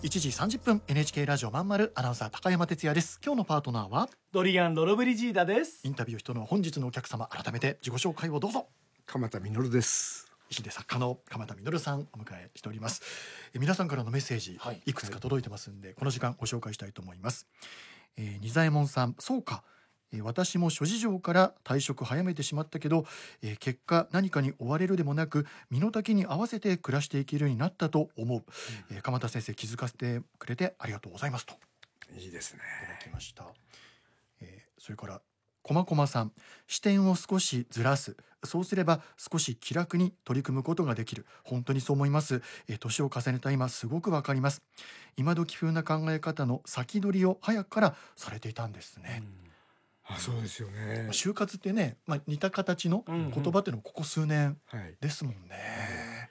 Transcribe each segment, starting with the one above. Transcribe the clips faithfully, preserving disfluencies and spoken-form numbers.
いちじさんじゅっぷん エヌエイチケー ラジオまんまるアナウンサー高山哲也です。今日のパートナーはドリアン・ロロブリジーダです。 インタビュー人の本日のお客様、改めて自己紹介をどうぞ。 鎌田実です。 医師で作家の鎌田実さんお迎えしております。え皆さんからのメッセージ、はい、いくつか届いてますんで、はい、この時間ご紹介したいと思います。えー、仁左衛門さん、そうか、えー、私も諸事情から退職早めてしまったけど、えー、結果何かに追われるでもなく身の丈に合わせて暮らしていけるようになったと思う、うん、えー、鎌田先生気づかせてくれてありがとうございますといいですねいただきました。えー、それからこまこまさん、視点を少しずらす、そうすれば少し気楽に取り組むことができる。本当にそう思います。えー、年を重ねた今すごくわかります。今時風な考え方の先取りを早くからされていたんですね。 うん、あ、そうですよね。 まあ、就活ってね、まあ、似た形の言葉っていうのもここ数年ですもんね。うんうん、 はい、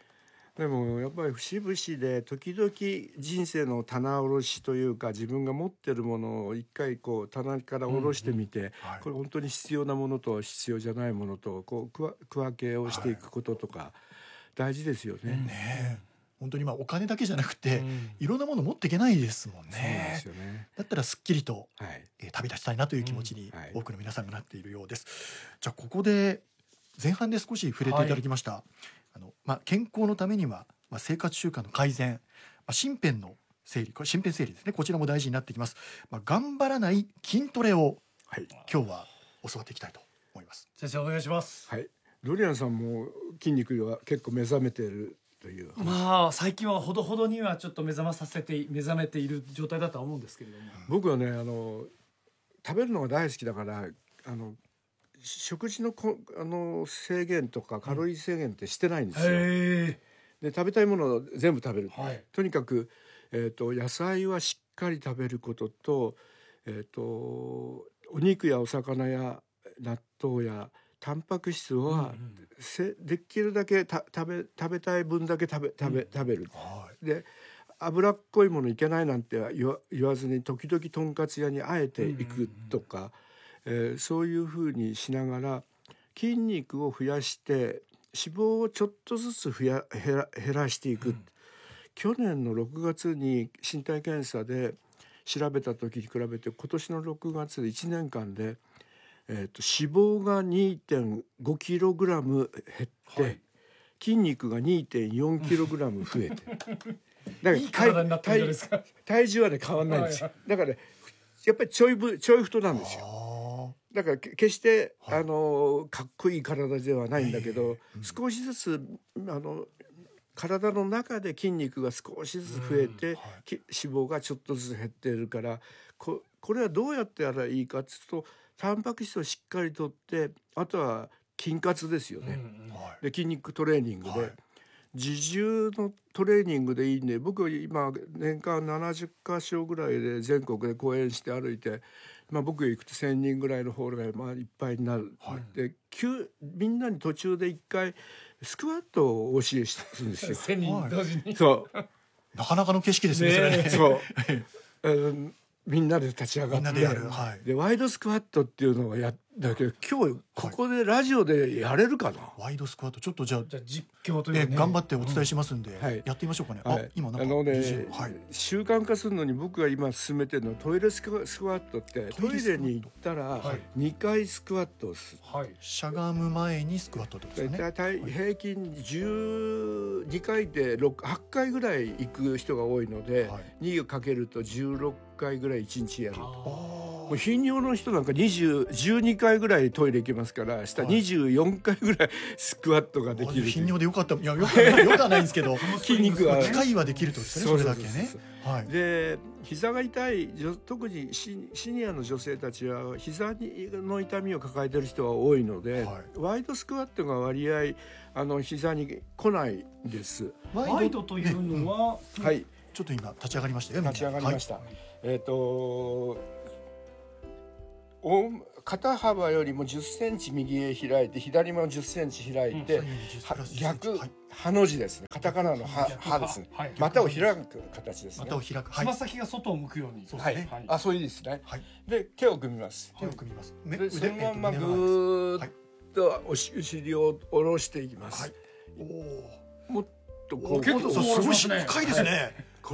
でもやっぱり節々で時々人生の棚卸しというか、自分が持ってるものを一回こう棚から下ろしてみて、うんうん、はい、これ本当に必要なものと必要じゃないものとこう区分けをしていくこととか大事ですよね。 はい、ねえ、本当にまあお金だけじゃなくて、うん、いろんなもの持っていけないですもんね。 そうですよね。 だったらすっきりと、 はい、 えー、旅立ちたいなという気持ちに多くの皆さんがなっているようです。うん、はい、じゃあここで前半で少し触れていただきました、はい、あのまあ、健康のためには、まあ、生活習慣の改善、まあ、身辺の整理、これ身辺整理ですね、こちらも大事になってきます。まあ、頑張らない筋トレを、はい、今日は教わっていきたいと思います。 先生お願いします。 はい、ドリアンさんも筋肉が結構目覚めているという話。 まあ最近はほどほどにはちょっと目覚まさせて目覚めている状態だとは思うんですけれども、 僕はね、あの食べるのが大好きだから、あの食事のこあの制限とかカロリー制限ってしてないんですよ。うん、で食べたいものを全部食べる、はい、とにかく、えーと、野菜はしっかり食べることと、えーと、お肉やお魚や納豆やタンパク質は、うんうん、できるだけた食べ食べたい分だけ食べ食べ、うん、食べる、はい、で脂っこいものいけないなんて言わ、言わずに時々とんかつ屋にあえていくとか、うんうんうん、えー、そういうふうにしながら筋肉を増やして脂肪をちょっとずつ増や減ら、減らしていく、うん、去年のろくがつに身体検査で調べた時に比べて今年のろくがつでいちねんかんで、えー、と脂肪が にてんごキログラム 減って、はい、筋肉が にてんよんキログラム 増えてだからいい体になってるじゃないですか。 体, 体重はね変わんないんですよ。だから、ね、やっぱりちょいぶちょい太なんですよ。だから決して、はい、あのかっこいい体ではないんだけど、えーうん、少しずつあの体の中で筋肉が少しずつ増えて、うん、はい、脂肪がちょっとずつ減っているから、 こ, これはどうやってやらいいかっていうと、タンパク質をしっかりとって、あとは筋活ですよね。うん、はい、で筋肉トレーニングで、はい、自重のトレーニングでいいんで、僕今年間ななじゅっかしょぐらいで全国で講演して歩いて、まあ、僕が行くとせんにんぐらいのホールがまあいっぱいになる、はい、でみんなに途中でいっかいスクワットをお教えするんですよ。 せんにん同時に。 そうなかなかの景色ですね。 ね、そう、えー、みんなで立ち上がって、で、はい、でワイドスクワットっていうのをやだけど、今日ここでラジオでやれるかな、はい、 ワイドスクワットちょっとじゃあ、 じゃあ実況というか、ね、 え頑張ってお伝えしますんで、うん、はい、やってみましょうかね。 はい、 あ、今なんかあのね、 はい、 習慣化するのに僕が今進めてるのはトイレスクワットって、トイレに行ったらにかいスクワットをする、 はい、しゃがむ前にスクワットってことですね。 だいたい平均じゅうにかいではちかいぐらい行く人が多いので、はい、にをかけるとじゅうろっかいぐらいいちにちやる。もう頻尿の人なんかにじゅう、じゅうにかいぐらいトイレ行けますから、下にじゅうよんかいぐらいスクワットができる。 頻尿でよかった。いや、よくはないんですけど筋肉が機械はできるとですね。それだけね。はい、 で膝が痛い、特にシニアの女性たちは膝の痛みを抱えている人が多いので、はい、ワイドスクワットが割合あの膝に来ないんです。 ワイドというのは、 ね、はい、 ちょっと今立ち上がりましたよ。 立ち上がりました。はい、えっと肩幅よりもじゅっセンチ右へ開いて、左もじゅっセンチ開いて、うん、逆、はい、ハの字ですね。カタカナのハ、ハですね。はい、股を開く形ですね。 股を開く。 つま先が外を向くように。 そうですね。はい、あ、そういいですね。はい、で手を組みます。 手を組みます。 でそのままぐーっとお尻を下ろしていきます。はい、おもっとこう、 結構すごい深いですね。 これ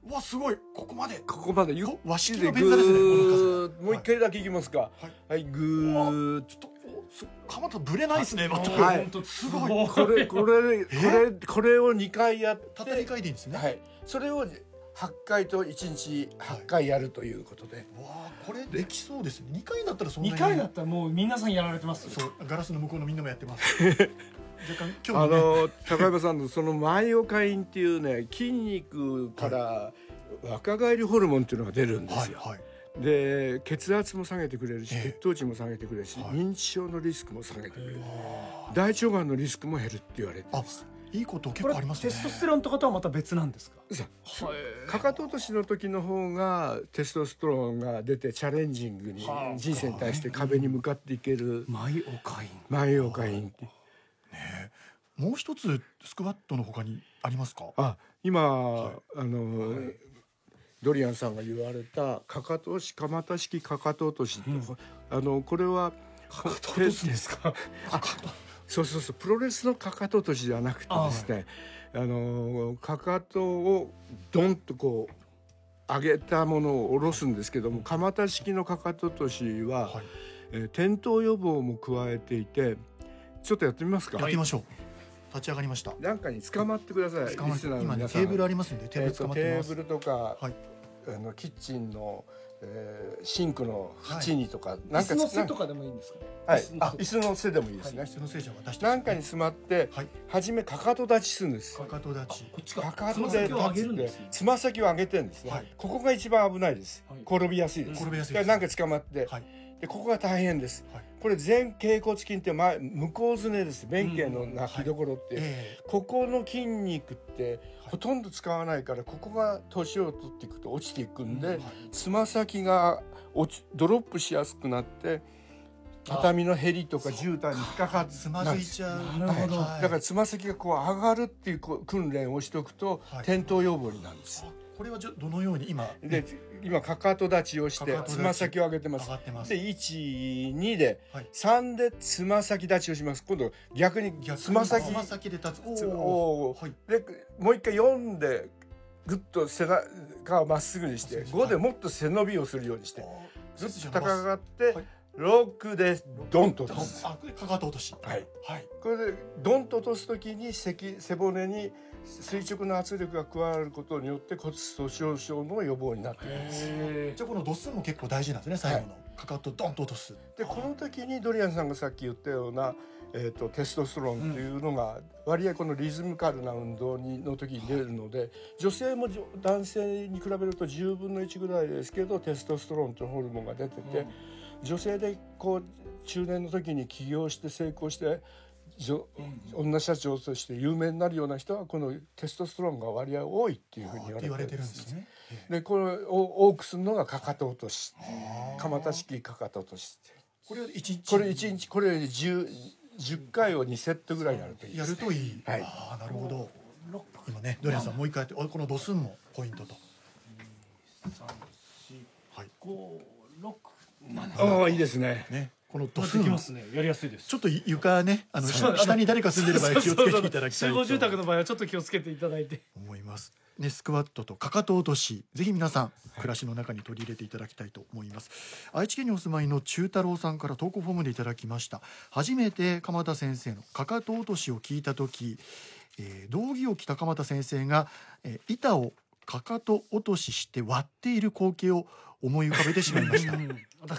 わすごいここまでここまでゆっこ和式でぐの便座ですねこのー数もう一回だけいきますか。 はいはい、ぐーちょっとおす鎌田ぶれないですね全くはい本当すごいこれこれこれこれをにかいやってたったにかいでいいんですねはい、それをはちかいといちにちはちかいやるということで、 わあこれできそうですねにかいだったらそんなににかいだったらもう皆さんやられてます。 そうガラスの向こうのみんなもやってます若干今あ日もねの高山さんのそのマイオカインっていうね筋肉から若返りホルモンっていうのが出るんですよ。 はいはいで血圧も下げてくれるし、 ええ血糖値も下げてくれるし、 はい認知症のリスクも下げてくれる、 あ大腸がんのリスクも減るって言われてるんあです。 いいこと結これ構ありますねテストステロンとかとはまた別なんですか。 そうかかと落としの時の方がテストステロンが出てチャレンジングにはあ人生に対して壁に向かっていけるマイオカイン。 マイオカインってもう一つスクワットの他にありますかあ今、 はいあの、ドリアンさんが言われたかかと押し蒲田式かかと落としって、あのこれはかかと落とすんですか。 そうそうそうプロレスのかかと落としじゃなくてですねあのかかとをドンとこう上げたものを下ろすんですけども蒲田式のかかと落としは、 はいえー転倒予防も加えていてちょっとやってみますか。 やってみましょう立ち上がりましたなんかに捕まってください。 捕まってリスナーの今ね皆さんテーブルありますんでテーブル捕まってますえーとテーブルとか、 はいあのキッチンの、えーシンクの縁にとか、なんか椅子の背とかでもいいんですか。 はい椅子のあ椅子の背でもいいですね。 椅子のせいじゃ渡してなんかに座って、 はい初めかかと立ちするんです。 かかと立ちこっちかか。 かとでつま先を上げ立つってるんですね。 つま先を上げてるんですね、 はいここが一番危ないです、 はい転びやすいです転びやすいですでなんか捕まって、 はいでここが大変です、 はいこれ前脛骨筋って前向こうすねです弁慶の泣きどころって、 えここの筋肉ってほとんど使わないからここが年を取っていくと落ちていくんで、 はいつま先が落ちドロップしやすくなって畳のへりとか絨毯に引っかかってつまずいちゃうなるほどはいだからつま先がこう上がるっていうこう訓練をしておくと、 はい転倒予防になるんです。 これはじゃどのように今で今かかと立ちをしてかかと立ちつま先を上げてます上がってますでいちにで、 はいさんでつま先立ちをします。今度逆に逆につま先つま先で立つつおーおーはいでもう一回よんでぐっと背中をまっすぐにしてはいごでもっと背伸びをするようにしてずっと高ががって、 はいろくでドンと落とす。 あこれかかと落としはいはいこれでドンと落とす時に背背骨に垂直な圧力が加わることによって骨粗しょう症の予防になっています。 へじゃあこのドスンも結構大事なんですね最後のかかとドンと落とすでこの時にドリアンさんがさっき言ったような、えー、とテストステロンっていうのが割合このリズミカルな運動にの時に出るので女性もじょ男性に比べるとじゅうぶんのいちぐらいですけどテストステロンというホルモンが出てて、女性でこう中年の時に起業して成功して女女社長として有名になるような人はこのテストステロンが割合多いっていうふうにって言われてるんで言われてるんですすねでこれを多くするのがかかと落とし蒲田式かかと落としってこれを一日これいちにちこれ 10, じゅっかいをにセットぐらいやるといいでやす、ね、 るといいはいああなるほど今ねドリアンさんもう一回やっておこのドスンもポイントとはい五六七。 ああいいですねねこのドでスンきますね。やりやすいです。 ちょっと床ねあのそう下下に誰か住んでる場合気をつけていただきたい集合住宅との場合はちょっと気をつけていただいて。 思います。ね、スクワットとかかと落としぜひ皆さん暮らしの中に取り入れていただきたいと思います。愛知県にお住まいの中太郎さんから投稿フォームでいただきました。初めて鎌田先生のかかと落としを聞いた時、えー、道着を着た鎌田先生が、えー、板をかかと落としして割っている光景を思い浮かべてしまいました。 うん私